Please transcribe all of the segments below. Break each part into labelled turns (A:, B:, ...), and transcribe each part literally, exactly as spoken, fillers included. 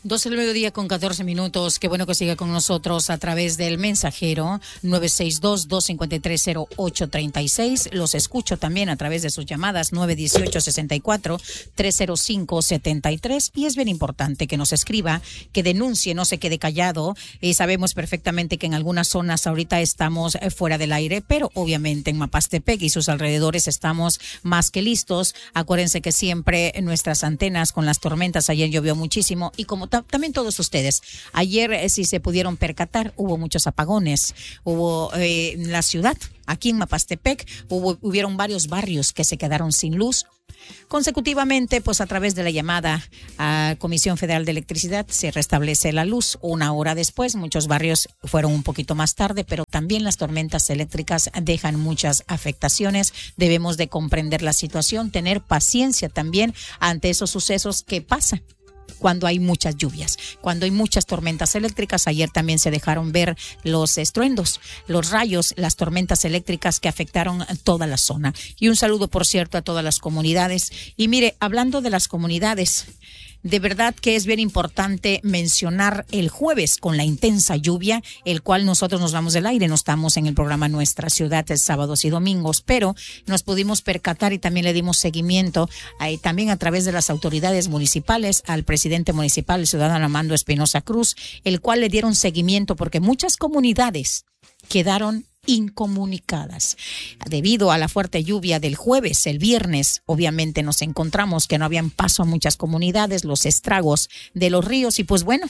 A: doce del mediodía con catorce minutos. Qué bueno que siga con nosotros a través del mensajero nueve seis dos, dos cinco tres, cero ocho tres seis. Los escucho también a través de sus llamadas nueve uno ocho, seis cuatro, tres cero cinco, siete tres. Y es bien importante que nos escriba, que denuncie, no se quede callado. Y sabemos perfectamente que en algunas zonas ahorita estamos fuera del aire, pero obviamente en Mapastepec y sus alrededores estamos más que listos. Acuérdense que siempre nuestras antenas con las tormentas, ayer llovió muchísimo y como también todos ustedes. Ayer, eh, si se pudieron percatar, hubo muchos apagones. Hubo eh, en la ciudad, aquí en Mapastepec, hubo, hubieron varios barrios que se quedaron sin luz. Consecutivamente, pues a través de la llamada a Comisión Federal de Electricidad se restablece la luz una hora después. Muchos barrios fueron un poquito más tarde, pero también las tormentas eléctricas dejan muchas afectaciones. Debemos de comprender la situación, tener paciencia también ante esos sucesos que pasan cuando hay muchas lluvias, cuando hay muchas tormentas eléctricas. Ayer también se dejaron ver los estruendos, los rayos, las tormentas eléctricas que afectaron toda la zona. Y un saludo, por cierto, a todas las comunidades. Y mire, hablando de las comunidades, de verdad que es bien importante mencionar el jueves con la intensa lluvia, el cual nosotros nos vamos del aire, no estamos en el programa Nuestra Ciudad el sábados y domingos, pero nos pudimos percatar y también le dimos seguimiento eh, también a través de las autoridades municipales al presidente municipal, el ciudadano Armando Espinosa Cruz, el cual le dieron seguimiento porque muchas comunidades quedaron incomunicadas. Debido a la fuerte lluvia del jueves, el viernes, obviamente nos encontramos que no habían paso a muchas comunidades, los estragos de los ríos y pues bueno,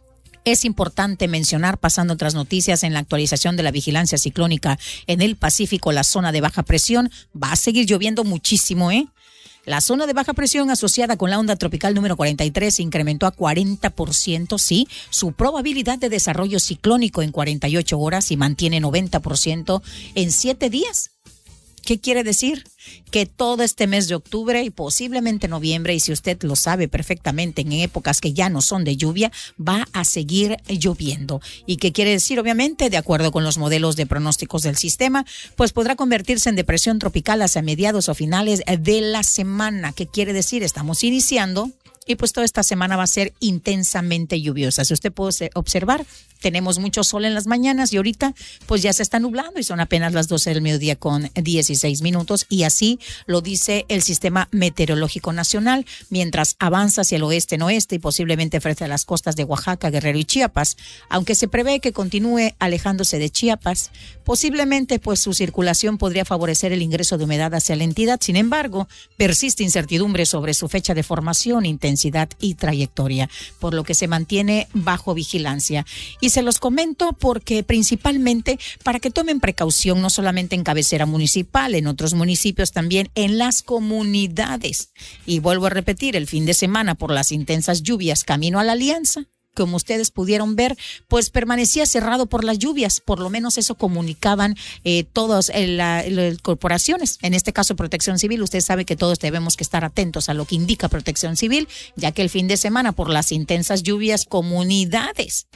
A: es importante mencionar, pasando otras noticias, en la actualización de la vigilancia ciclónica en el Pacífico, la zona de baja presión, va a seguir lloviendo muchísimo, ¿eh? La zona de baja presión asociada con la onda tropical número cuarenta y tres incrementó a cuarenta por ciento, sí, su probabilidad de desarrollo ciclónico en cuarenta y ocho horas y mantiene noventa por ciento en siete días. ¿Qué quiere decir? Que todo este mes de octubre y posiblemente noviembre, y si usted lo sabe perfectamente, en épocas que ya no son de lluvia, va a seguir lloviendo. ¿Y qué quiere decir? Obviamente, de acuerdo con los modelos de pronósticos del sistema, pues podrá convertirse en depresión tropical hacia mediados o finales de la semana. ¿Qué quiere decir? Estamos iniciando y pues toda esta semana va a ser intensamente lluviosa. Si usted puede observar, tenemos mucho sol en las mañanas y ahorita pues ya se está nublando y son apenas las doce del mediodía con dieciséis minutos y así lo dice el Sistema Meteorológico Nacional mientras avanza hacia el oeste-noeste y posiblemente frente a las costas de Oaxaca, Guerrero y Chiapas. Aunque se prevé que continúe alejándose de Chiapas, posiblemente pues su circulación podría favorecer el ingreso de humedad hacia la entidad. Sin embargo, persiste incertidumbre sobre su fecha de formación, intensidad y trayectoria, por lo que se mantiene bajo vigilancia. Y se los comento porque principalmente para que tomen precaución, no solamente en cabecera municipal, en otros municipios también, en las comunidades. Y vuelvo a repetir, el fin de semana por las intensas lluvias camino a la Alianza, como ustedes pudieron ver, pues permanecía cerrado por las lluvias, por lo menos eso comunicaban eh, todas eh, la, las corporaciones, en este caso Protección Civil. Usted sabe que todos debemos que estar atentos a lo que indica Protección Civil, ya que el fin de semana por las intensas lluvias, comunidades,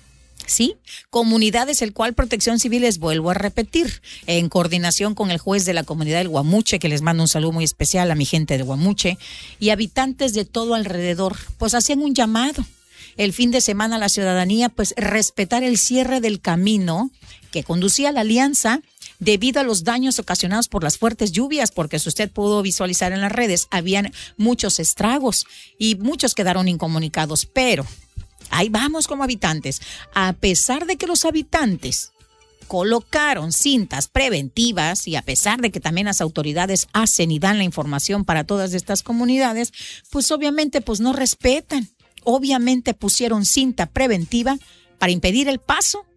A: sí, comunidades, el cual Protección Civil, les vuelvo a repetir, en coordinación con el juez de la comunidad del Guamuche, que les mando un saludo muy especial a mi gente de Guamuche, y habitantes de todo alrededor, pues hacían un llamado el fin de semana a la ciudadanía, pues respetar el cierre del camino que conducía a la Alianza debido a los daños ocasionados por las fuertes lluvias, porque si usted pudo visualizar en las redes, habían muchos estragos y muchos quedaron incomunicados, pero ahí vamos como habitantes. A pesar de que los habitantes colocaron cintas preventivas y a pesar de que también las autoridades hacen y dan la información para todas estas comunidades, pues obviamente pues no respetan. Obviamente pusieron cinta preventiva para impedir el paso.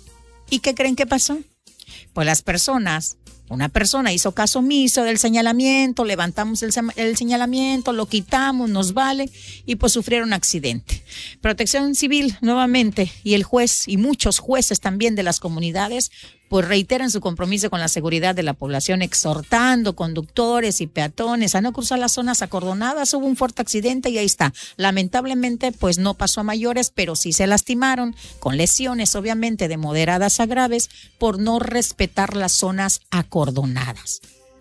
A: ¿Y qué creen que pasó? Pues las personas, una persona hizo caso omiso del señalamiento, levantamos el, el señalamiento, lo quitamos, nos vale, y pues sufrieron accidente. Protección Civil nuevamente y el juez y muchos jueces también de las comunidades pues reiteran su compromiso con la seguridad de la población, exhortando conductores y peatones a no cruzar las zonas acordonadas. Hubo un fuerte accidente y ahí está. Lamentablemente, pues no pasó a mayores, pero sí se lastimaron, con lesiones obviamente de moderadas a graves, por no respetar las zonas acordonadas.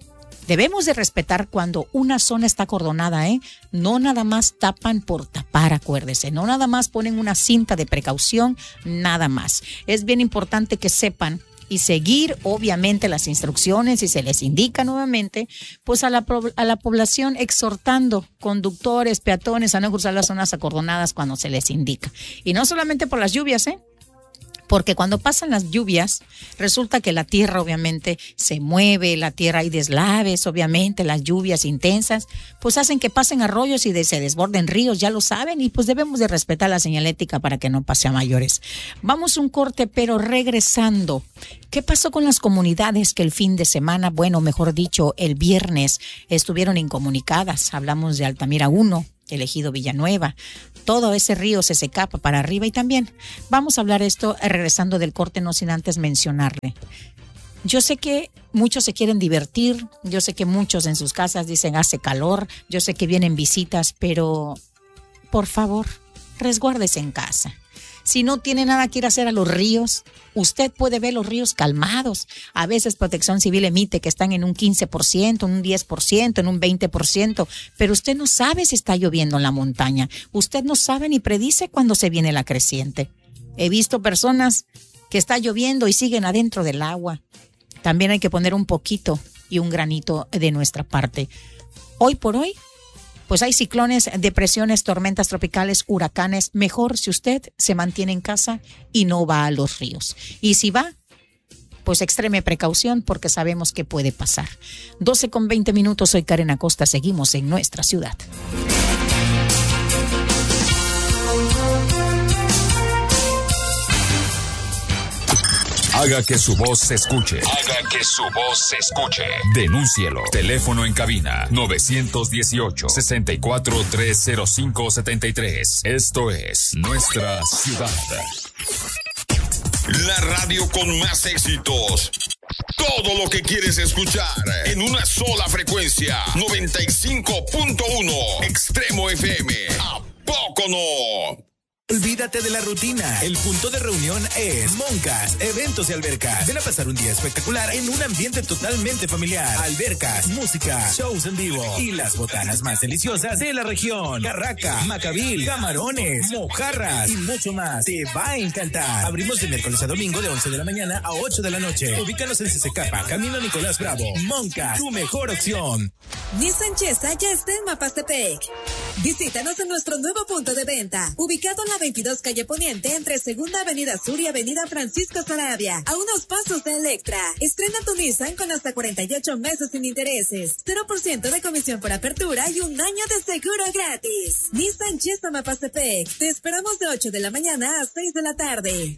A: Debemos de respetar cuando una zona está acordonada, ¿eh? No nada más tapan por tapar, acuérdese. No nada más ponen una cinta de precaución, nada más. Es bien importante que sepan y seguir, obviamente, las instrucciones y se les indica nuevamente, pues a la, a la población exhortando conductores, peatones a no cruzar las zonas acordonadas cuando se les indica. Y no solamente por las lluvias, ¿eh? Porque cuando pasan las lluvias, resulta que la tierra obviamente se mueve, la tierra hay deslaves, obviamente, las lluvias intensas, pues hacen que pasen arroyos y de, se desborden ríos, ya lo saben, y pues debemos de respetar la señalética para que no pase a mayores. Vamos un corte, pero regresando. ¿Qué pasó con las comunidades que el fin de semana, bueno, mejor dicho, el viernes, estuvieron incomunicadas? Hablamos de Altamira uno, el Ejido Villanueva. Todo ese río se secapa para arriba y también vamos a hablar esto regresando del corte, no sin antes mencionarle. Yo sé que muchos se quieren divertir, yo sé que muchos en sus casas dicen hace calor, yo sé que vienen visitas, pero por favor, resguárdese en casa. Si no tiene nada que ir a hacer a los ríos, usted puede ver los ríos calmados. A veces Protección Civil emite que están en un quince por ciento, en un diez por ciento, en un veinte por ciento, pero usted no sabe si está lloviendo en la montaña. Usted no sabe ni predice cuándo se viene la creciente. He visto personas que está lloviendo y siguen adentro del agua. También hay que poner un poquito y un granito de nuestra parte. Hoy por hoy, pues hay ciclones, depresiones, tormentas tropicales, huracanes. Mejor si usted se mantiene en casa y no va a los ríos. Y si va, pues extreme precaución porque sabemos que puede pasar. doce con veinte minutos, soy Karen Acosta, seguimos en nuestra ciudad.
B: Haga que su voz se escuche. Haga que su voz se escuche. Denúncielo. Teléfono en cabina nueve uno ocho, seis cuatro tres cero cinco siete tres. Esto es Nuestra Ciudad.
C: La radio con más éxitos. Todo lo que quieres escuchar en una sola frecuencia. noventa y cinco punto uno Extremo F M. ¿A poco no?
D: Olvídate de la rutina. El punto de reunión es Moncas, Eventos y Albercas. Ven a pasar un día espectacular en un ambiente totalmente familiar. Albercas, música, shows en vivo y las botanas más deliciosas de la región. Carraca, macabil, camarones, mojarras y mucho más. Te va a encantar. Abrimos de miércoles a domingo de once de la mañana a ocho de la noche. Ubícanos en Cesecapa, Camino Nicolás Bravo. Moncas, tu mejor opción.
E: Nissan Chesa ya está en Mapastepec. Visítanos en nuestro nuevo punto de venta, ubicado en la veintidós calle Poniente, entre Segunda Avenida Sur y Avenida Francisco Sarabia, a unos pasos de Electra. Estrena tu Nissan con hasta cuarenta y ocho meses sin intereses, cero por ciento de comisión por apertura y un año de seguro gratis. Nissan Chesa Mapastepec. Te esperamos de ocho de la mañana a seis de la tarde.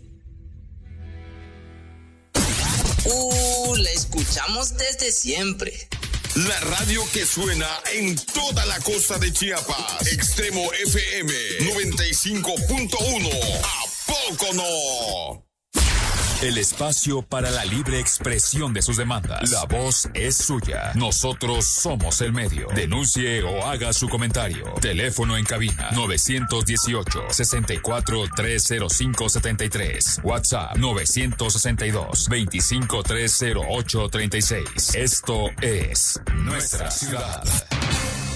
F: Uh, la escuchamos desde siempre.
C: La radio que suena en toda la costa de Chiapas. Extremo F M noventa y cinco punto uno. ¿A poco no?
B: El espacio para la libre expresión de sus demandas. La voz es suya. Nosotros somos el medio. Denuncie o haga su comentario. Teléfono en cabina nueve uno ocho, seis cuatro tres cero cinco siete tres. WhatsApp nueve seis dos, dos cinco tres cero ocho tres seis. Esto es Nuestra Ciudad.